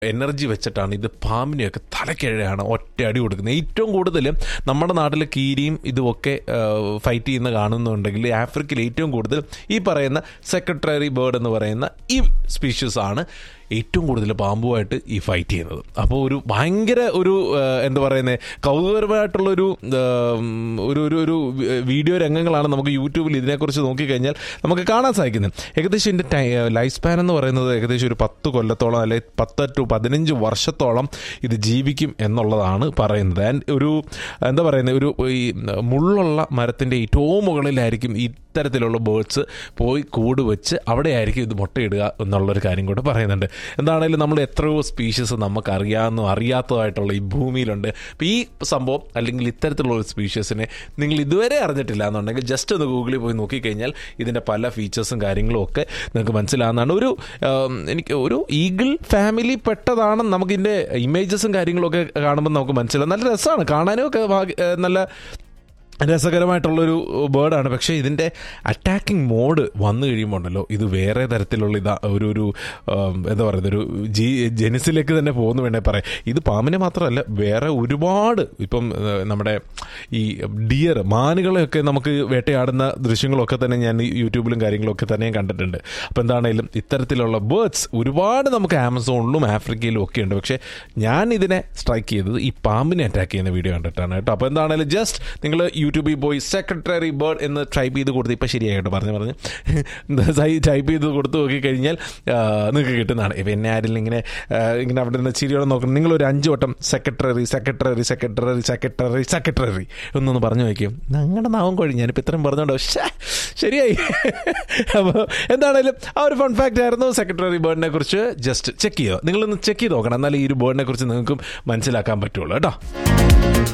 Energy വെച്ചിട്ടാണ് ഇത് പാമ്പിനെയൊക്കെ തലക്കിഴയാണ് ഒറ്റ അടി കൊടുക്കുന്നത്. ഏറ്റവും കൂടുതൽ നമ്മുടെ നാട്ടിലെ കീരിയും ഇതുമൊക്കെ ഫൈറ്റ് ചെയ്യുന്ന കാണുന്നുണ്ടെങ്കിൽ ആഫ്രിക്കയിൽ ഏറ്റവും കൂടുതൽ ഈ പറയുന്ന സെക്രട്ടറി ബേർഡ് എന്ന് പറയുന്ന ഈ സ്പീഷീസ് ആണ് ഏറ്റവും കൂടുതൽ പാമ്പുമായിട്ട് ഈ ഫൈറ്റ് ചെയ്യുന്നത്. അപ്പോൾ ഒരു ഭയങ്കര ഒരു എന്താ പറയുന്നത് കൗതുകപരമായിട്ടുള്ളൊരു ഒരു വീഡിയോ രംഗങ്ങളാണ് നമുക്ക് യൂട്യൂബിൽ ഇതിനെക്കുറിച്ച് നോക്കിക്കഴിഞ്ഞാൽ നമുക്ക് കാണാൻ സാധിക്കുന്നത്. ഏകദേശം ഇതിൻ്റെ ലൈഫ് സ്പാൻ എന്ന് പറയുന്നത് ഏകദേശം ഒരു 10 കൊല്ലത്തോളം അല്ലെങ്കിൽ 10 to 15 വർഷത്തോളം ഇത് ജീവിക്കും എന്നുള്ളതാണ് പറയുന്നത്. ആൻഡ് ഒരു എന്താ പറയുന്നത് ഒരു ഈ മുള്ളുള്ള മരത്തിൻ്റെ ഏറ്റവും മുകളിലായിരിക്കും ഇത്തരത്തിലുള്ള ബേർഡ്സ് പോയി കൂട് വെച്ച് അവിടെയായിരിക്കും ഇത് മുട്ടയിടുക എന്നുള്ളൊരു കാര്യം കൂടെ പറയുന്നുണ്ട്. എന്താണെങ്കിലും നമ്മൾ എത്രയോ സ്പീഷീസ് നമുക്കറിയാവുന്ന അറിയാത്തതായിട്ടുള്ള ഈ ഭൂമിയിലുണ്ട്. അപ്പോൾ ഈ സംഭവം അല്ലെങ്കിൽ ഇത്തരത്തിലുള്ള ഒരു സ്പീഷീസിനെ നിങ്ങൾ ഇതുവരെ അറിഞ്ഞിട്ടില്ല എന്നുണ്ടെങ്കിൽ ജസ്റ്റ് ഒന്ന് ഗൂഗിളിൽ പോയി നോക്കിക്കഴിഞ്ഞാൽ ഇതിൻ്റെ പല ഫീച്ചേഴ്സും കാര്യങ്ങളും ഒക്കെ നിങ്ങൾക്ക് മനസ്സിലാവുന്നതാണ്. എനിക്ക് ഒരു ഈഗിൾ ഫാമിലി പെട്ടതാണ്. നമുക്കിതിൻ്റെ ഇമേജസും കാര്യങ്ങളൊക്കെ കാണുമ്പോൾ നമുക്ക് മനസ്സിലാവും. നല്ല രസമാണ് കാണാനും ഒക്കെ നല്ല രസകരമായിട്ടുള്ളൊരു ബേർഡാണ്. പക്ഷേ ഇതിൻ്റെ അറ്റാക്കിംഗ് മോഡ് വന്നു കഴിയുമ്പോൾ ഉണ്ടല്ലോ ഇത് വേറെ തരത്തിലുള്ള ഒരു എന്താ പറയുന്നത് ഒരു ജെനിസിലേക്ക് തന്നെ പോകുന്നു വേണേൽ പറയാം. ഇത് പാമ്പിനെ മാത്രമല്ല വേറെ ഒരുപാട് ഇപ്പം നമ്മുടെ ഈ ഡിയർ മാനുകളെയൊക്കെ നമുക്ക് വേട്ടയാടുന്ന ദൃശ്യങ്ങളൊക്കെ തന്നെ ഞാൻ യൂട്യൂബിലും കാര്യങ്ങളൊക്കെ തന്നെ കണ്ടിട്ടുണ്ട്. അപ്പോൾ എന്താണെങ്കിലും ഇത്തരത്തിലുള്ള ബേർഡ്സ് ഒരുപാട് നമുക്ക് ആമസോണിലും ആഫ്രിക്കയിലും ഒക്കെ ഉണ്ട്. പക്ഷേ ഞാൻ ഇതിനെ സ്ട്രൈക്ക് ചെയ്തത് ഈ പാമ്പിനെ അറ്റാക്ക് ചെയ്യുന്ന വീഡിയോ കണ്ടിട്ടാണ് കേട്ടോ. അപ്പോൾ എന്താണെങ്കിലും ജസ്റ്റ് നിങ്ങൾ യൂട്യൂബിൽ പോയി സെക്രട്ടറി ബേർഡ് എന്ന് ടൈപ്പ് ചെയ്ത് കൊടുത്ത് ഇപ്പം ശരിയായിട്ട് പറഞ്ഞ് ടൈപ്പ് ചെയ്ത് കൊടുത്ത് നോക്കിക്കഴിഞ്ഞാൽ നിങ്ങൾക്ക് കിട്ടുന്നതാണ്. ഇപ്പം എന്നെ ആരിലും ഇങ്ങനെ അവിടെ നിന്ന് ചിരിയോടെ നോക്കണം. നിങ്ങളൊരു 5 വട്ടം secretary secretary secretary secretary secretary എന്നൊന്ന് പറഞ്ഞു വയ്ക്കും. ഞങ്ങളുടെ നാവും കൊഴി ഞാനിപ്പോൾ ഇത്രയും പറഞ്ഞോണ്ടോ ശരിയായി. അപ്പോൾ എന്താണേലും ആ ഒരു ഫൺ ഫാക്റ്റ് ആയിരുന്നു സെക്രട്ടറി ബേർഡിനെ കുറിച്ച്. ജസ്റ്റ് ചെക്ക് ചെയ്യുക, നിങ്ങളൊന്ന് ചെക്ക് ചെയ്ത് നോക്കണം, എന്നാലും ഈ ഒരു ബേർഡിനെ കുറിച്ച് നിങ്ങൾക്കും മനസ്സിലാക്കാൻ പറ്റുള്ളൂ കേട്ടോ.